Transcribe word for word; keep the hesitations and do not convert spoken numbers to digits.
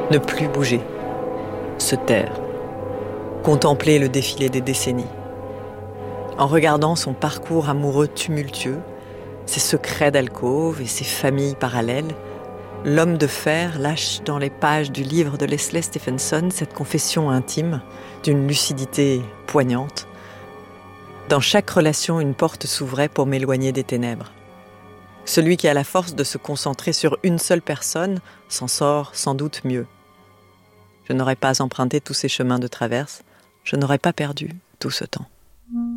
Ne plus bouger. Se taire. Contempler le défilé des décennies. En regardant son parcours amoureux tumultueux, ses secrets d'alcôve et ses familles parallèles, l'homme de fer lâche dans les pages du livre de Leslie Stephenson cette confession intime, d'une lucidité poignante. Dans chaque relation, une porte s'ouvrait pour m'éloigner des ténèbres. Celui qui a la force de se concentrer sur une seule personne s'en sort sans doute mieux. Je n'aurais pas emprunté tous ces chemins de traverse, je n'aurais pas perdu tout ce temps.